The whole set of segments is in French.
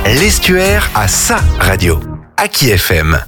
L'Estuaire a sa radio. Aki FM.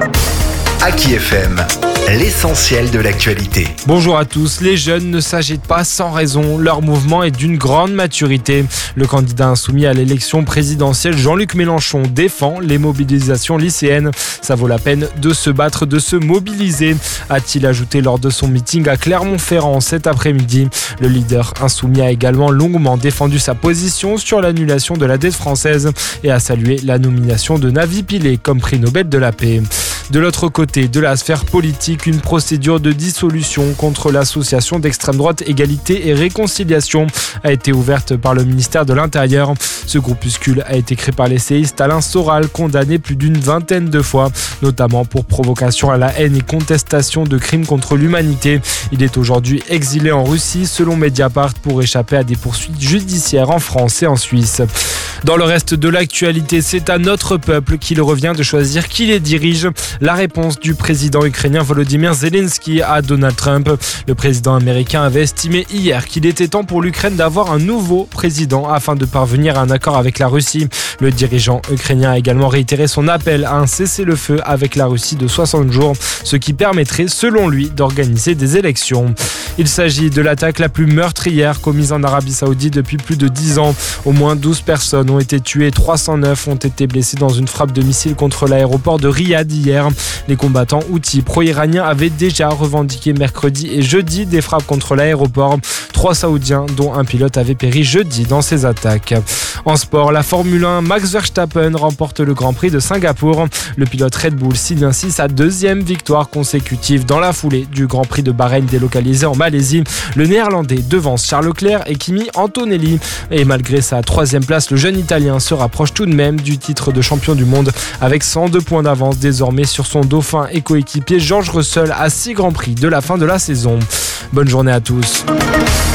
Aki FM, l'essentiel de l'actualité. Bonjour à tous, les jeunes ne s'agitent pas sans raison, leur mouvement est d'une grande maturité. Le candidat insoumis à l'élection présidentielle Jean-Luc Mélenchon défend les mobilisations lycéennes. Ça vaut la peine de se battre, de se mobiliser, a-t-il ajouté lors de son meeting à Clermont-Ferrand cet après-midi. Le leader insoumis a également longuement défendu sa position sur l'annulation de la dette française et a salué la nomination de Navi Pillay comme prix Nobel de la paix. De l'autre côté de la sphère politique, une procédure de dissolution contre l'association d'extrême droite Égalité et Réconciliation a été ouverte par le ministère de l'Intérieur. Ce groupuscule a été créé par l'essayiste Alain Soral, condamné plus d'une vingtaine de fois, notamment pour provocation à la haine et contestation de crimes contre l'humanité. Il est aujourd'hui exilé en Russie, selon Mediapart, pour échapper à des poursuites judiciaires en France et en Suisse. Dans le reste de l'actualité, c'est à notre peuple qu'il revient de choisir qui les dirige. La réponse du président ukrainien Volodymyr Zelensky à Donald Trump. Le président américain avait estimé hier qu'il était temps pour l'Ukraine d'avoir un nouveau président afin de parvenir à un accord avec la Russie. Le dirigeant ukrainien a également réitéré son appel à un cessez-le-feu avec la Russie de 60 jours, ce qui permettrait, selon lui, d'organiser des élections. Il s'agit de l'attaque la plus meurtrière commise en Arabie Saoudite depuis plus de 10 ans. Au moins 12 personnes ont été tuées, 309 ont été blessées dans une frappe de missile contre l'aéroport de Riyad hier. Les combattants houthis pro-iraniens avaient déjà revendiqué mercredi et jeudi des frappes contre l'aéroport. 3 Saoudiens, dont un pilote, avaient péri jeudi dans ces attaques. En sport, la Formule 1, Max Verstappen remporte le Grand Prix de Singapour. Le pilote Red Bull signe ainsi sa deuxième victoire consécutive dans la foulée du Grand Prix de Bahreïn délocalisé en Malaisie. Le Néerlandais devance Charles Leclerc et Kimi Antonelli. Et malgré sa 3e place, le jeune Italien se rapproche tout de même du titre de champion du monde avec 102 points d'avance désormais sur son dauphin et coéquipier George Russell à 6 Grands Prix de la fin de la saison. Bonne journée à tous.